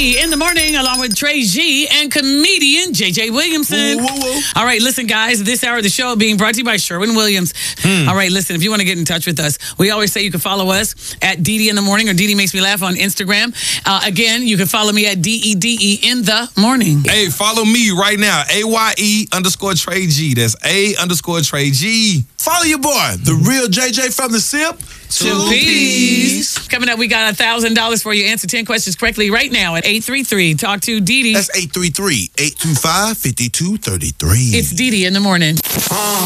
In the morning, along with Trey G and comedian JJ Williamson. Woo, woo, woo. All right, listen, guys, this hour of the show being brought to you by Sherwin-Williams. All right, listen, if you want to get in touch with us, we always say you can follow us at DD in the morning or DD Makes Me Laugh on Instagram. Again, you can follow me at DEDE in the morning. Hey, follow me right now, AYE_Trey G. That's A_Trey G. Follow your boy, the real JJ from the SIP. Two P's. Coming up, we got $1,000 for you. Answer 10 questions correctly right now at 833. Talk to Dee Dee. That's 833-825-5233. It's Dee Dee in the morning.